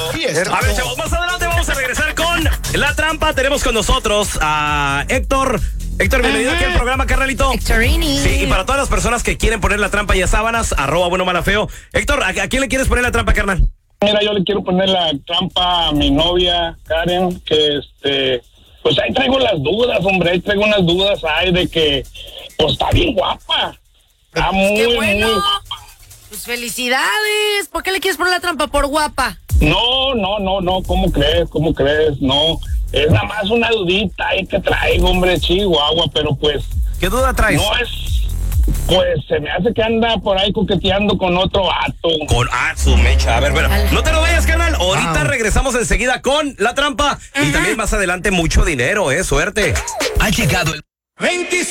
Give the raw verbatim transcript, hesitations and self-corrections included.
A ver, chavos, más adelante vamos a regresar con La Trampa. Tenemos con nosotros a Héctor. Héctor, bienvenido aquí al programa, carnalito. Héctorini. Sí, y para todas las personas que quieren poner la trampa y a sábanas, arroba bueno mala feo. Héctor, ¿a, ¿a quién le quieres poner la trampa, carnal? Mira, yo le quiero poner la trampa a mi novia, Karen, que este, pues ahí traigo las dudas, hombre, ahí traigo unas dudas, ay, de que, pues está bien guapa. Está muy, ¡Qué bueno! muy guapa. Pues felicidades. ¿Por qué le quieres poner la trampa? ¿Por guapa? No, no, no, no, ¿cómo crees? ¿Cómo crees? No, es nada más una dudita ahí que traigo, hombre, Chihuahua, pero pues... ¿Qué duda traes? No es... Pues se me hace que anda por ahí coqueteando con otro vato. Con ah, su mecha. A ver, bueno, no te lo vayas, carnal. Ahorita wow. regresamos enseguida con La Trampa. Uh-huh. Y también más adelante mucho dinero, eh, suerte. Ha llegado el... veinticinco